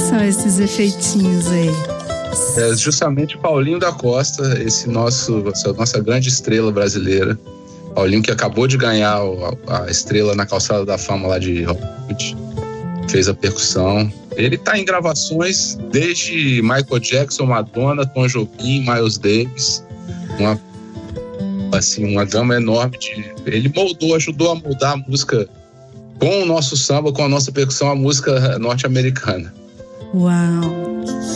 são esses efeitinhos aí? É justamente o Paulinho da Costa, essa nossa grande estrela brasileira. Paulinho, que acabou de ganhar a estrela na Calçada da Fama lá de Hollywood, fez a percussão. Ele está em gravações desde Michael Jackson, Madonna, Tom Jobim, Miles Davis. Uma gama enorme ele ajudou a moldar a música com o nosso samba, com a nossa percussão, a música norte-americana. Uau!